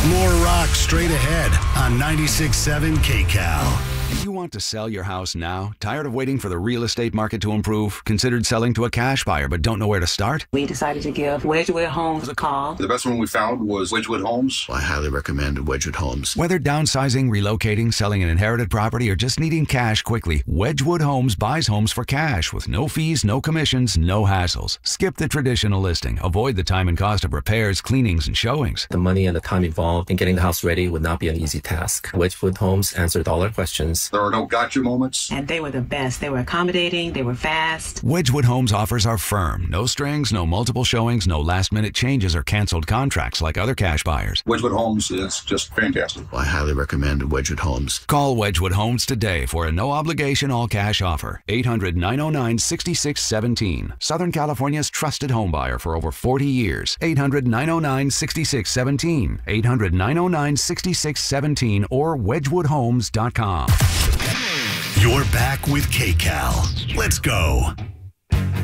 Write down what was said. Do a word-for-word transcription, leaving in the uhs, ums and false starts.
More rock straight ahead on ninety-six point seven K C A L. If you want to sell your house now, tired of waiting for the real estate market to improve, considered selling to a cash buyer but don't know where to start? We decided to give Wedgwood Homes a call. The best one we found was Wedgwood Homes. I highly recommend Wedgwood Homes. Whether downsizing, relocating, selling an inherited property, or just needing cash quickly, Wedgwood Homes buys homes for cash with no fees, no commissions, no hassles. Skip the traditional listing. Avoid the time and cost of repairs, cleanings, and showings. The money and the time involved in getting the house ready would not be an easy task. Wedgwood Homes answered all our questions. There are no gotcha moments. And they were the best. They were accommodating. They were fast. Wedgwood Homes offers are firm. No strings, no multiple showings, no last-minute changes or canceled contracts like other cash buyers. Wedgwood Homes is just fantastic. I highly recommend Wedgwood Homes. Call Wedgwood Homes today for a no-obligation all-cash offer. eight hundred, nine oh nine, six six one seven. Southern California's trusted home buyer for over forty years. eight hundred, nine oh nine, six six one seven. eight hundred, nine oh nine, six six one seven or wedgwood homes dot com. You're back with K C A L. Let's go.